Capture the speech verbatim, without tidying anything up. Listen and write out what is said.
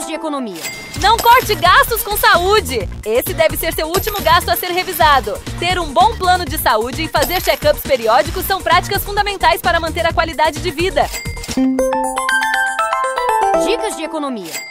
de economia. Não corte gastos com saúde! Esse deve ser seu último gasto a ser revisado. Ter um bom plano de saúde e fazer check-ups periódicos são práticas fundamentais para manter a qualidade de vida. Dicas de economia.